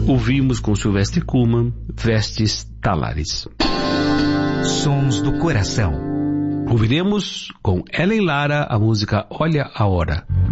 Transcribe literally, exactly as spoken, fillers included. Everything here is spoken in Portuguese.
Ouvimos com Sylvester Kuhlmann, Vestes Talares. Sons do Coração. Ouviremos com Ellen Lara a música Olha a Hora.